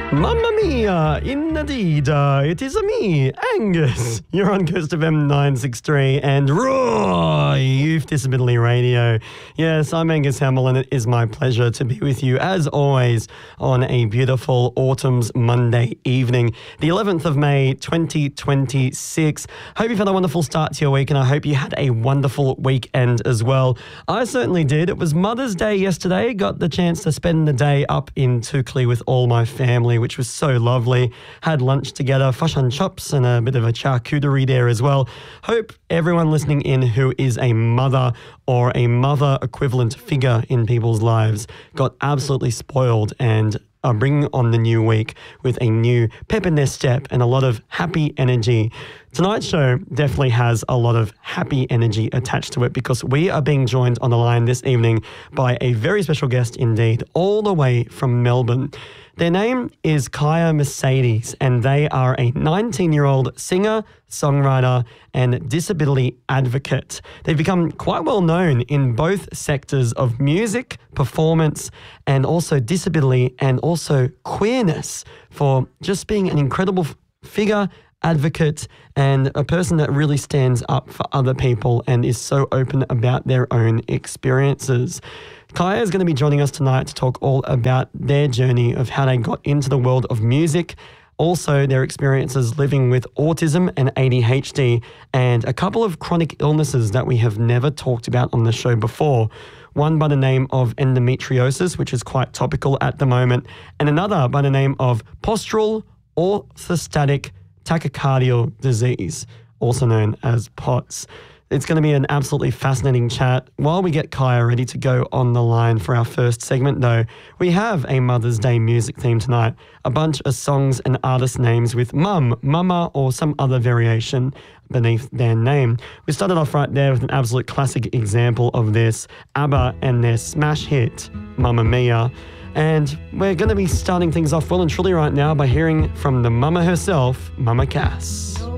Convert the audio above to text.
Mamma mia, indeed, it is me, Angus. You're on Coast FM 963 and Raw Youth Disability Radio. Yes, I'm Angus Hamill and it is my pleasure to be with you as always on a beautiful autumn's Monday evening, the 11th of May 2026. Hope you've had a wonderful start to your week and I hope you had a wonderful weekend as well. I certainly did. It was Mother's Day yesterday. Got the chance to spend the day up in Toukley with all my family, which was so lovely. Had lunch together, fish and chops and a bit of a charcuterie there as well. Hope everyone listening in who is a mother or a mother equivalent figure in people's lives got absolutely spoiled and are bringing on the new week with a new pep in their step and a lot of happy energy. Tonight's show definitely has a lot of happy energy attached to it because we are being joined on the line this evening by a very special guest indeed, all the way from Melbourne. Their name is Kaya Mercedes and they are a 19-year-old singer, songwriter and disability advocate. They've become quite well known in both sectors of music, performance and also disability and also queerness for just being an incredible figure, advocate and a person that really stands up for other people and is so open about their own experiences. Kaya is going to be joining us tonight to talk all about their journey of how they got into the world of music, also their experiences living with autism and ADHD, and a couple of chronic illnesses that we have never talked about on the show before. One by the name of endometriosis, which is quite topical at the moment, and another by the name of postural orthostatic tachycardial disease, also known as POTS. It's going to be an absolutely fascinating chat. While we get Kaya ready to go on the line for our first segment, though, we have a Mother's Day music theme tonight, a bunch of songs and artist names with mum, mama, or some other variation beneath their name. We started off right there with an absolute classic example of this, ABBA and their smash hit, Mamma Mia. And we're going to be starting things off well and truly right now by hearing from the mama herself, Mama Cass.